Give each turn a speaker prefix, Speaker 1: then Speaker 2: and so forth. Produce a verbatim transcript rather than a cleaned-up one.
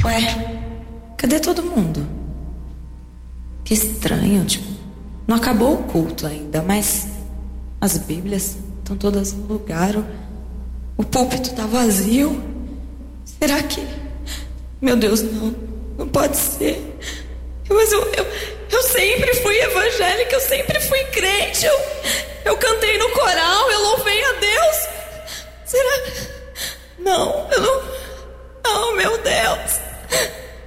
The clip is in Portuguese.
Speaker 1: Ué, cadê todo mundo? Que estranho, tipo, não acabou o culto ainda, mas as Bíblias estão todas no lugar, o, o púlpito tá vazio. Será que... Meu Deus, não, não pode ser. Mas eu, eu, eu sempre fui evangélica, eu sempre fui crente, eu, eu cantei no coral, eu louvei a Deus. Será? Não, eu não... Oh, meu Deus.